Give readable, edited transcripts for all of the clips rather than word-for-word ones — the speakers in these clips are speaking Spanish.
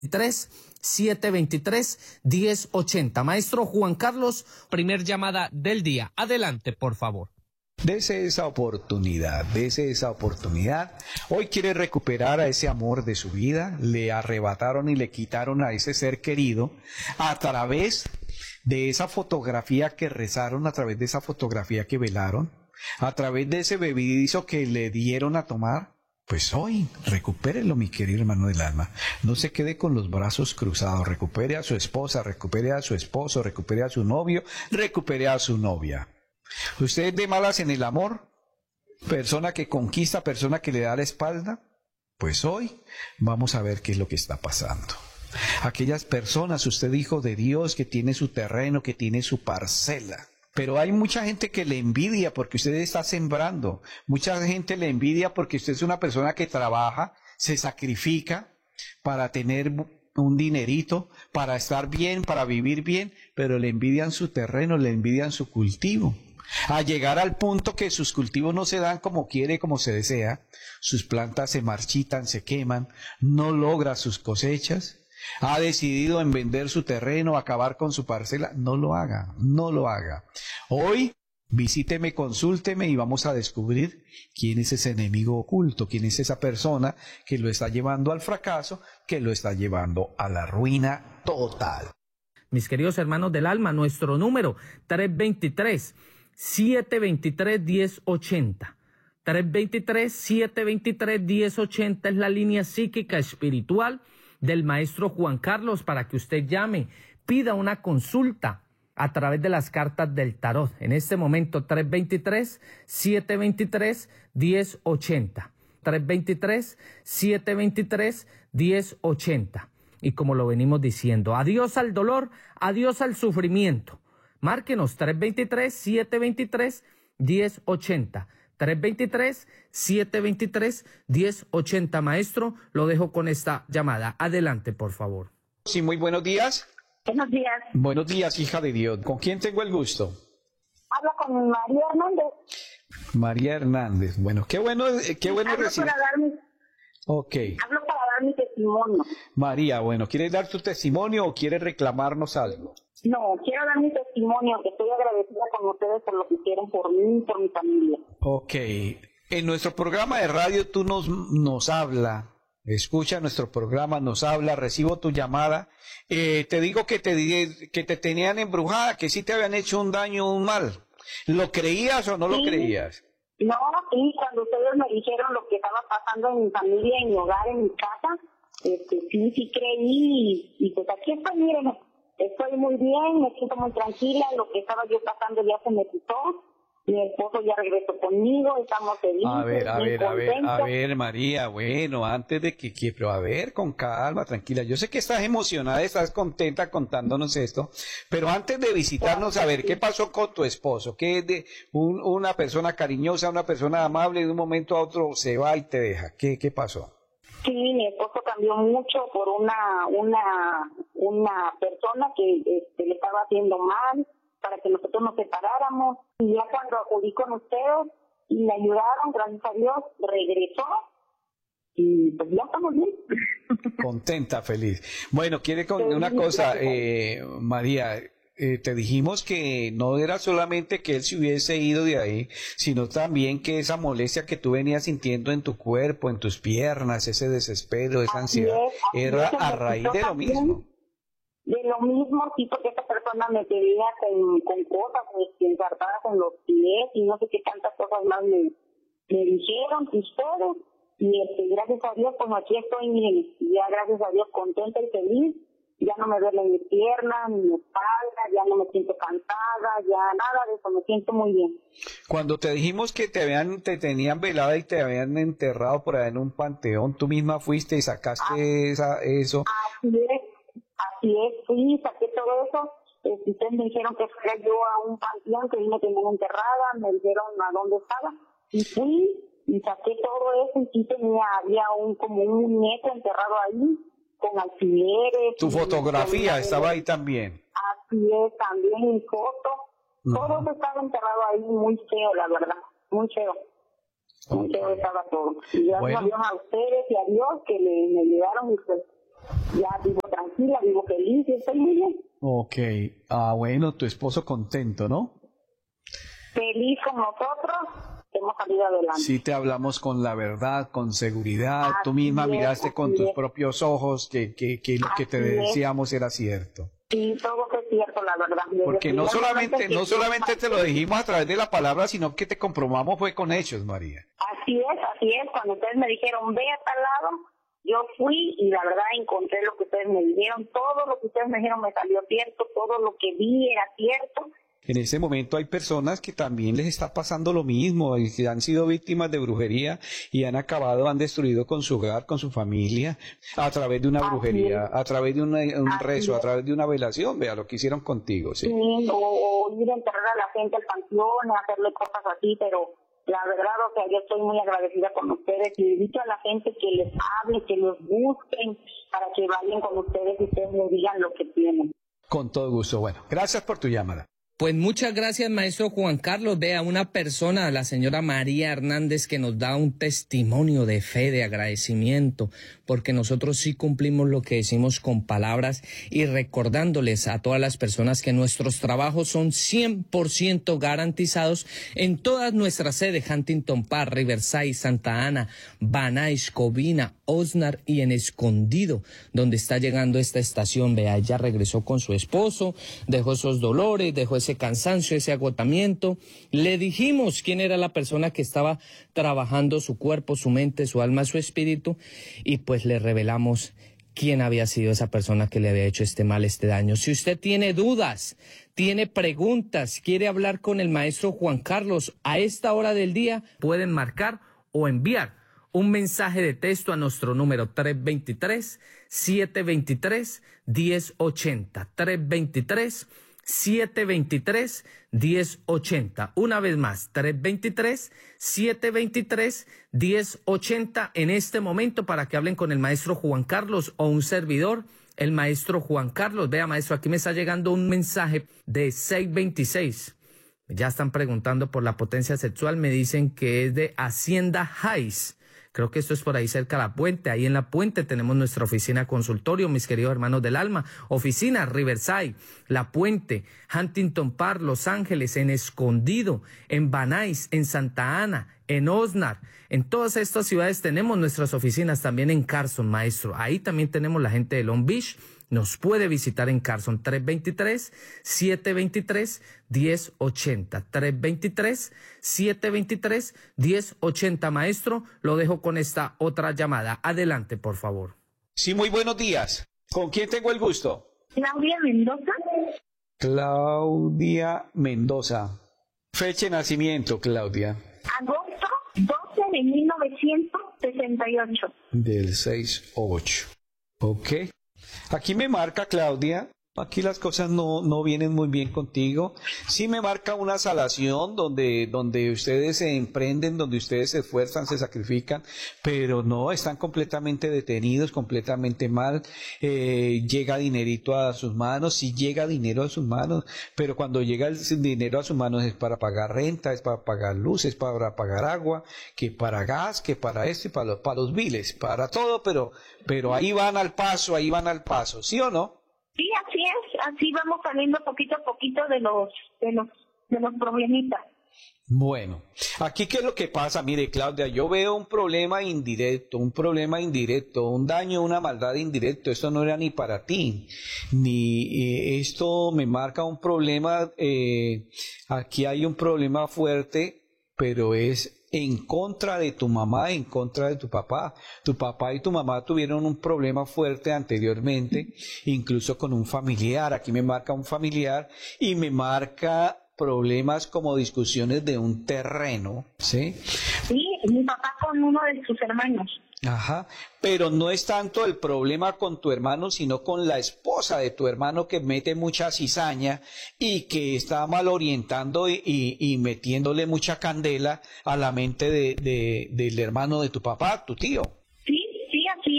3-723-1080. Maestro Juan Carlos, primer llamada del día. Adelante, por favor. Dese esa oportunidad. Hoy quiere recuperar a ese amor de su vida. Le arrebataron y le quitaron a ese ser querido a través de esa fotografía que rezaron, a través de esa fotografía que velaron, a través de ese bebedizo que le dieron a tomar. Pues hoy, recupérelo, mi querido hermano del alma. No se quede con los brazos cruzados. Recupere a su esposa, recupere a su esposo, recupere a su novio, recupere a su novia. ¿Usted es de malas en el amor? ¿Persona que conquista, persona que le da la espalda? Pues hoy vamos a ver qué es lo que está pasando. Aquellas personas, usted hijo de Dios, que tiene su terreno, que tiene su parcela. Pero hay mucha gente que le envidia porque usted está sembrando. Mucha gente le envidia porque usted es una persona que trabaja, se sacrifica para tener un dinerito, para estar bien, para vivir bien, pero le envidian su terreno, le envidian su cultivo. A llegar al punto que sus cultivos no se dan como quiere, como se desea, sus plantas se marchitan, se queman, no logra sus cosechas. Ha decidido en vender su terreno, acabar con su parcela. No lo haga, no lo haga. Hoy visíteme, consúlteme y vamos a descubrir quién es ese enemigo oculto, quién es esa persona que lo está llevando al fracaso, que lo está llevando a la ruina total. Mis queridos hermanos del alma, nuestro número 323-723-1080. 323-723-1080 es la línea psíquica espiritual del maestro Juan Carlos para que usted llame, pida una consulta a través de las cartas del tarot. En este momento 323-723-1080. 323-723-1080. Y como lo venimos diciendo, adiós al dolor, adiós al sufrimiento. Márquenos 323-723-1080. 323-723-1080. Maestro, lo dejo con esta llamada. Adelante, por favor. Sí, muy buenos días. Buenos días. Buenos días, hija de Dios. ¿Con quién tengo el gusto? Hablo con María Hernández. María Hernández. Bueno, qué bueno recibir. Ok. Hablo para dar mi testimonio. María, bueno, ¿quieres dar tu testimonio o quieres reclamarnos algo? No, quiero dar mi testimonio, que estoy agradecida con ustedes por lo que hicieron por mí y por mi familia. Ok. En nuestro programa de radio tú nos habla, escucha nuestro programa, nos habla, recibo tu llamada. Te digo que te tenían embrujada, que sí te habían hecho un daño, un mal. ¿Lo creías o no lo creías? No, sí, cuando ustedes me dijeron lo que estaba pasando en mi familia, en mi hogar, en mi casa, sí creí y pues aquí estoy, miren. Estoy muy bien, me siento muy tranquila, lo que estaba yo pasando ya se me quitó, mi esposo ya regresó conmigo, estamos felices. A ver, María, bueno, antes de pero a ver, con calma, tranquila, yo sé que estás emocionada, estás contenta contándonos esto, pero antes de visitarnos, a ver, ¿qué pasó con tu esposo? ¿Qué es de una persona cariñosa, una persona amable, de un momento a otro se va y te deja? ¿Qué pasó? Sí, mi esposo cambió mucho por una persona que le estaba haciendo mal para que nosotros nos separáramos. Y ya cuando acudí con ustedes y me ayudaron, gracias a Dios, regresó y pues ya estamos bien. Contenta, feliz. Bueno, quiere con una cosa, María. Te dijimos que no era solamente que él se hubiese ido de ahí, sino también que esa molestia que tú venías sintiendo en tu cuerpo, en tus piernas, ese desespero, esa ansiedad, era a raíz de lo mismo. De lo mismo, sí, porque esta persona me pedía con cosas ensartadas en los pies y no sé qué tantas cosas más me dijeron ustedes. Y gracias a Dios, como aquí estoy, miren, ya gracias a Dios contenta y feliz. Ya no me duelen mis piernas, ni mi espalda, ya no me siento cansada, ya nada de eso, me siento muy bien. Cuando te dijimos que te tenían velada y te habían enterrado por ahí en un panteón, tú misma fuiste y sacaste eso. Así es, fui, saqué todo eso. Ustedes me dijeron que fuera yo a un panteón, que ahí me tenían enterrada, me dijeron a dónde estaba, y fui y saqué todo eso, y sí había como un muñeco enterrado ahí, con alfileres. ¿Tu fotografía estaba ahí también? Así es, también mi foto. Todo eso estaba enterrado ahí, muy feo, la verdad, muy feo. Muy feo estaba todo. Y gracias a Dios a ustedes y a Dios que me ayudaron y pues ya vivo tranquila, vivo feliz y estoy muy bien. Ok. Bueno, tu esposo contento, ¿no? Feliz con nosotros, hemos salido adelante. Sí, te hablamos con la verdad, con seguridad. Tú misma miraste con tus propios ojos que lo que te decíamos era cierto. Sí, todo es cierto, la verdad. Porque no solamente te lo dijimos a través de la palabra, sino que te comprobamos fue con hechos, María. Así es. Cuando ustedes me dijeron, ve a tal lado, yo fui y la verdad encontré lo que ustedes me dijeron. Todo lo que ustedes me dijeron me salió cierto, todo lo que vi era cierto. En ese momento hay personas que también les está pasando lo mismo y que han sido víctimas de brujería y han destruido con su hogar, con su familia, a través de una brujería, a través de un rezo, a través de una velación. Vea lo que hicieron contigo, ¿sí? Sí, o ir a enterrar a la gente al panteón, hacerle cosas así, pero la verdad, o sea, yo estoy muy agradecida con ustedes y invito a la gente que les hable, que los busquen para que vayan con ustedes y ustedes les digan lo que tienen. Con todo gusto. Bueno, gracias por tu llamada. Pues muchas gracias, maestro Juan Carlos. Vea, una persona, la señora María Hernández, que nos da un testimonio de fe, de agradecimiento, porque nosotros sí cumplimos lo que decimos con palabras y recordándoles a todas las personas que nuestros trabajos son 100% garantizados en todas nuestras sedes: Huntington Park, Riverside, Santa Ana, Van Nuys, Covina, Osnar y en Escondido, donde está llegando esta estación. Vea, ella regresó con su esposo, dejó esos dolores, dejó ese cansancio, ese agotamiento. Le dijimos quién era la persona que estaba trabajando su cuerpo, su mente, su alma, su espíritu, y pues le revelamos quién había sido esa persona que le había hecho este mal, este daño. Si usted tiene dudas, tiene preguntas, quiere hablar con el maestro Juan Carlos a esta hora del día, pueden marcar o enviar un mensaje de texto a nuestro número 323-723-1080. 323-723-1080. Una vez más, 323-723-1080 en este momento para que hablen con el maestro Juan Carlos o un servidor, el maestro Juan Carlos. Vea, maestro, aquí me está llegando un mensaje de 626. Ya están preguntando por la potencia sexual, me dicen que es de Hacienda Heights. Creo que esto es por ahí cerca de La Puente. Ahí en La Puente tenemos nuestra oficina consultorio, mis queridos hermanos del alma. Oficina Riverside, La Puente, Huntington Park, Los Ángeles, en Escondido, en Van Nuys, en Santa Ana, en Osnar. En todas estas ciudades tenemos nuestras oficinas, también en Carson, maestro. Ahí también tenemos la gente de Long Beach. Nos puede visitar en Carson, 323-723-1080. 323-723-1080. Maestro, lo dejo con esta otra llamada. Adelante, por favor. Sí, muy buenos días. ¿Con quién tengo el gusto? Claudia Mendoza. Claudia Mendoza. Fecha de nacimiento, Claudia. Agosto 12 de 1968. Del 6-8. Ok. Aquí me marca, Claudia, aquí las cosas no vienen muy bien contigo. Sí me marca una salación donde ustedes se emprenden, donde ustedes se esfuerzan, se sacrifican, pero no, están completamente detenidos, completamente mal. Llega dinerito a sus manos, sí llega dinero a sus manos, pero cuando llega el dinero a sus manos es para pagar renta, es para pagar luz, es para pagar agua, que para gas, que para esto y para los biles, para todo, pero ahí van al paso, ¿sí o no? Sí, así es, así vamos saliendo poquito a poquito de los problemitas. Bueno, aquí qué es lo que pasa, mire, Claudia, yo veo un problema indirecto, un daño, una maldad indirecto. Esto no era ni para ti, ni esto me marca un problema. Aquí hay un problema fuerte, pero es en contra de tu mamá, en contra de tu papá. Tu papá y tu mamá tuvieron un problema fuerte anteriormente, incluso con un familiar. Aquí me marca un familiar y me marca problemas como discusiones de un terreno, ¿sí? Sí, mi papá con uno de sus hermanos. Ajá, pero no es tanto el problema con tu hermano, sino con la esposa de tu hermano que mete mucha cizaña y que está mal orientando y metiéndole mucha candela a la mente del hermano de tu papá, tu tío. Sí, así es.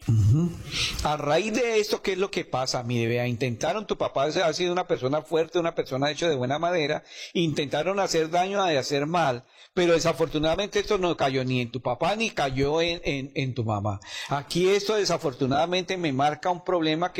A raíz de esto, ¿qué es lo que pasa? Mire, vea, intentaron, tu papá ha sido una persona fuerte, una persona hecha de buena madera, intentaron hacer daño, de hacer mal, pero desafortunadamente esto no cayó ni en tu papá ni cayó en tu mamá. Aquí esto desafortunadamente me marca un problema que